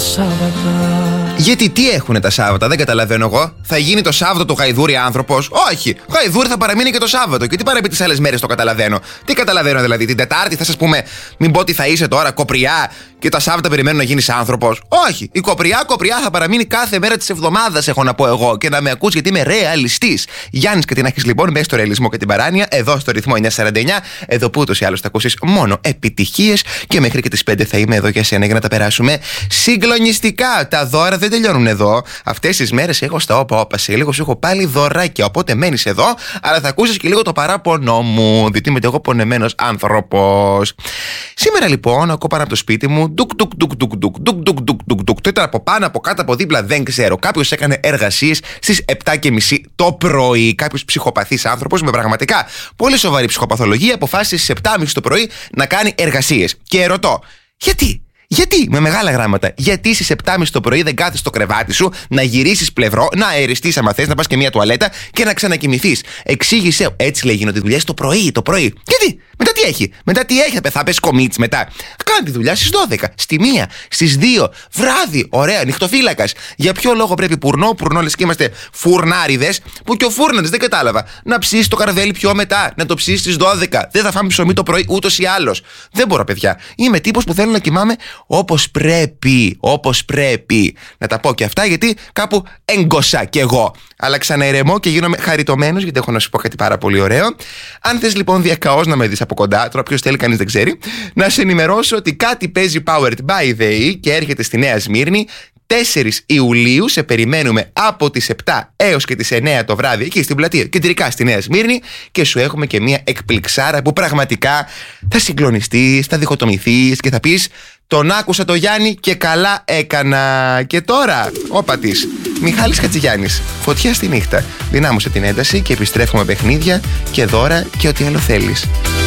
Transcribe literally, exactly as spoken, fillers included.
Σάββατα. Γιατί τι έχουνε τα Σάββατα, δεν καταλαβαίνω εγώ. Θα γίνει το Σάββατο το γαϊδούρι άνθρωπος? Όχι. Γαϊδούρι θα παραμείνει και το Σάββατο. Και τι παραπεί τις άλλες μέρες το καταλαβαίνω. Τι καταλαβαίνω δηλαδή, την Τετάρτη θα σας πούμε, μην πω τι θα είσαι τώρα, κοπριά, και τα Σάββατα περιμένουν να γίνεις άνθρωπος? Όχι. Η κοπριά, κοπριά θα παραμείνει κάθε μέρα της εβδομάδας, έχω να πω εγώ. Και να με ακούς γιατί είμαι ρεαλιστής. Γιάννης Κατινάκης λοιπόν, μέσα στο ρεαλισμό και την παράνοια, εδώ στο ρυθμό εννιακόσια σαράντα εννιά, εδώ που ούτως ή άλλως θα ακούσεις μόνο επιτυχίες. Και μέχρι και τις πέντε θα είμαι εδώ για σένα για να τα περάσουμε συγκλονιστικά. Τα δώρα δεν τελειώνουν εδώ. Αυτές τις μέρες έχω στα όπα όπα. Σε λίγο σου έχω πάλι δωράκια. Οπότε μένεις εδώ, αλλά θα ακούσεις και λίγο το παράπονο μου. Διότι είμαι εγώ πονεμένος άνθρωπος. Σήμερα λοιπόν, ακούω πάνω από το σπίτι μου, ντουκ ντουκ ντουκ ντουκ ντουκ ντουκ ντουκ ντουκ ντουκ ντουκ. Το ήταν από πάνω, από κάτω, από δίπλα, δεν ξέρω. Κάποιος έκανε εργασίες στις επτά και μισή το πρωί. Κάποιος ψυχοπαθής άνθρωπος με πραγματικά πολύ σοβαρή ψυχοπαθολογία αποφάσισε στις επτά και μισή το πρωί να κάνει εργασίες. Και ρωτώ, γιατί? Γιατί, με μεγάλα γράμματα, γιατί στις επτά και μισή το πρωί δεν κάθεσαι στο κρεβάτι σου να γυρίσεις πλευρό, να αεριστείς άμα θες, να πας και μια τουαλέτα και να ξανακοιμηθείς? Εξήγησε, έτσι λέει γίνονται οι δουλειές το πρωί, το πρωί. Γιατί, μετά τι έχει, μετά τι έχει, θα πες κομίτς μετά. Κάνει τη δουλειά στις δώδεκα, στη μία, στις δύο, βράδυ, ωραία, νυχτοφύλακας. Για ποιο λόγο πρέπει πουρνό, πουρνό λες και είμαστε φουρνάριδες, που και ο φούρναρης δεν κατάλαβα. Να ψήσεις το καρβέλι πιο μετά, να το ψήσεις στις δώδεκα. Δεν θα φάμε ψωμί το πρωί ούτως ή άλλως. Δεν μπορώ, παιδιά. Είμαι τύπος που θέλω να κοιμάμαι όπως πρέπει, όπως πρέπει. Να τα πω και αυτά γιατί κάπου έγκωσα κι εγώ. Αλλά ξαναερεμώ και γίνομαι χαριτωμένος γιατί έχω να σου πω κάτι πάρα πολύ ωραίο. Αν θες λοιπόν διακαώς να με δεις από κοντά, τώρα ποιος θέλει κανείς δεν ξέρει, να σε ενημερώσω ότι κάτι παίζει Powered by the E και έρχεται στη Νέα Σμύρνη. τέσσερις Ιουλίου σε περιμένουμε από τις επτά έως και τις εννέα το βράδυ εκεί στην πλατεία κεντρικά στη Νέα Σμύρνη και σου έχουμε και μια εκπληξάρα που πραγματικά θα συγκλονιστείς, θα διχοτομηθείς και θα πεις τον άκουσα το Γιάννη και καλά έκανα. Και τώρα, όπα της, Μιχάλης Χατζηγιάννης, φωτιά στη νύχτα. Δυνάμωσε την ένταση και επιστρέφουμε παιχνίδια και δώρα και ό,τι άλλο θέλεις.